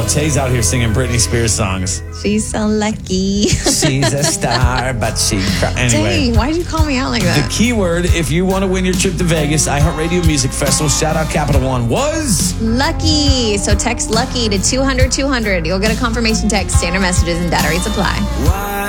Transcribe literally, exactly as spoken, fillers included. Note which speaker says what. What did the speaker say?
Speaker 1: Tay's out here singing Britney Spears songs.
Speaker 2: She's so lucky.
Speaker 1: She's a star, but she... Cry. Anyway.
Speaker 2: Dang, why did you call me out like that?
Speaker 1: The keyword, if you want to win your trip to Vegas, iHeartRadio Music Festival, shout out Capital One, was...
Speaker 2: Lucky. So text Lucky to two hundred two hundred. You'll get a confirmation text, standard messages, and data rates apply.
Speaker 3: Why?